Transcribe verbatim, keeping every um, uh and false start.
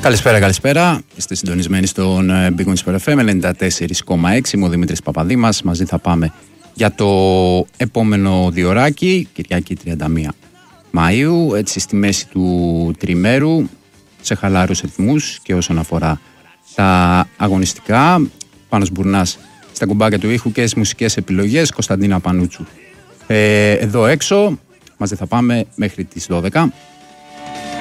Καλησπέρα, καλησπέρα. Είστε συντονισμένοι στον Big Wings εφ εμ ενενήντα τέσσερα κόμμα έξι. Είμαι ο Δημήτρης Παπαδήμας. Μαζί θα πάμε για το επόμενο διωράκι, Κυριακή τριάντα μία Μαΐου, έτσι στη μέση του τριμέρου, σε χαλαρούς ρυθμούς και όσον αφορά τα αγωνιστικά. Πάνος Μπουρνάς στα κουμπάκια του ήχου και στις μουσικές επιλογές, Κωνσταντίνα Πανούτσου ε, εδώ έξω. Μαζί θα πάμε μέχρι τις δώδεκα.